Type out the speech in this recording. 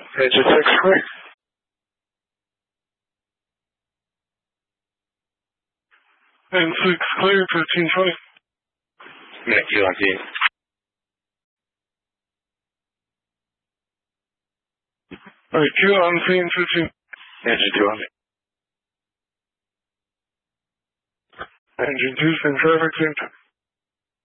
Engine 6 clear. Engine 6 clear, 1520. Minute Q on scene. Alright, Q on scene, 15. Engine 2 on scene. Engine 2, send traffic, same time.